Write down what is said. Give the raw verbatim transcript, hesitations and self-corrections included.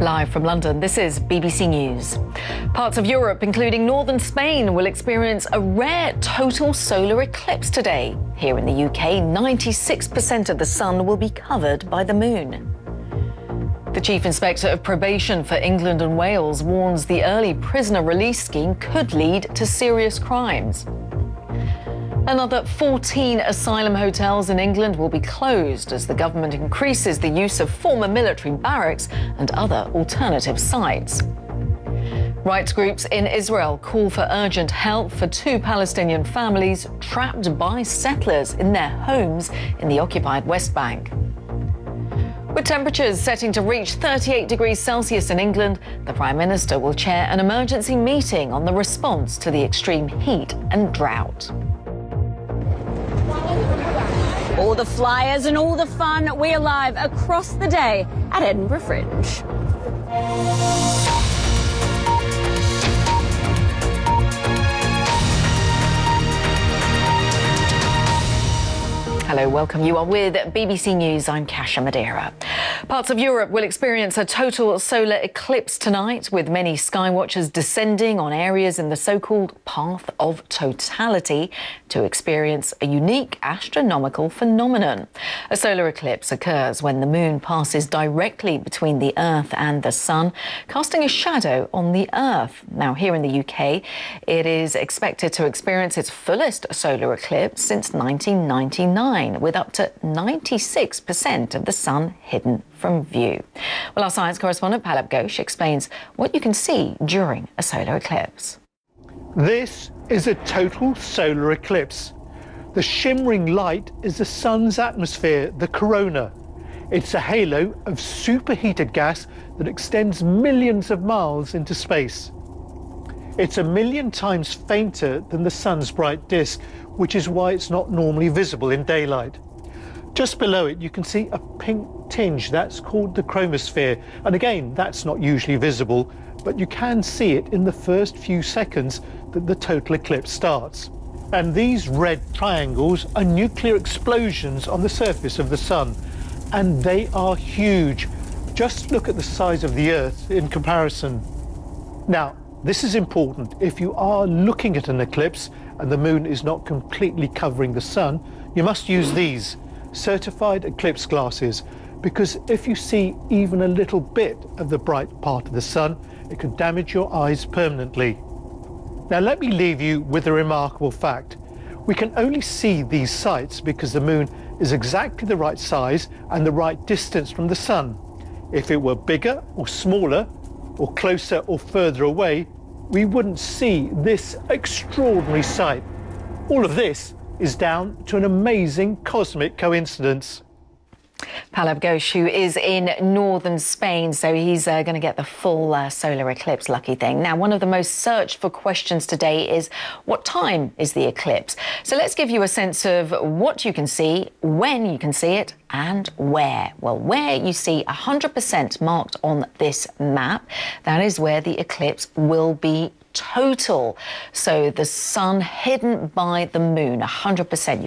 Live from London, this is B B C News. Parts of Europe, including northern Spain, will experience a rare total solar eclipse today. Here in the U K, ninety-six percent of the sun will be covered by the moon. The Chief Inspector of Probation for England and Wales warns the early prisoner release scheme could lead to serious crimes. Another fourteen asylum hotels in England will be closed as the government increases the use of former military barracks and other alternative sites. Rights groups in Israel call for urgent help for two Palestinian families trapped by settlers in their homes in the occupied West Bank. With temperatures setting to reach thirty-eight degrees Celsius in England, the Prime Minister will chair an emergency meeting on the response to the extreme heat and drought. All the flyers and all the fun, we're live across the day at Edinburgh Fringe. Hello, welcome. You are with B B C News. I'm Kasia Madeira. Parts of Europe will experience a total solar eclipse tonight, with many sky watchers descending on areas in the so-called path of totality to experience a unique astronomical phenomenon. A solar eclipse occurs when the moon passes directly between the Earth and the sun, casting a shadow on the Earth. Now, here in the U K, it is expected to experience its fullest solar eclipse since nineteen ninety-nine. With up to ninety-six percent of the sun hidden from view. Well, our science correspondent Palab Ghosh explains what you can see during a solar eclipse. This is a total solar eclipse. The shimmering light is the sun's atmosphere, the corona. It's a halo of superheated gas that extends millions of miles into space. It's a million times fainter than the sun's bright disk, which is why it's not normally visible in daylight. Just below it, you can see a pink tinge. That's called the chromosphere. And again, that's not usually visible, but you can see it in the first few seconds that the total eclipse starts. And these red triangles are nuclear explosions on the surface of the sun. And they are huge. Just look at the size of the Earth in comparison. Now, this is important. If you are looking at an eclipse and the moon is not completely covering the sun, you must use these certified eclipse glasses, because if you see even a little bit of the bright part of the sun, it could damage your eyes permanently. Now, let me leave you with a remarkable fact. We can only see these sights because the moon is exactly the right size and the right distance from the sun. If it were bigger or smaller, or closer or further away, we wouldn't see this extraordinary sight. All of this is down to an amazing cosmic coincidence. Palab Ghosh, who is in northern Spain, so he's uh, going to get the full uh, solar eclipse, lucky thing. Now, one of the most searched for questions today is what time is the eclipse? So let's give you a sense of what you can see, when you can see it, and where. Well, where you see one hundred percent marked on this map, that is where the eclipse will be total. So the sun hidden by the moon, one hundred percent.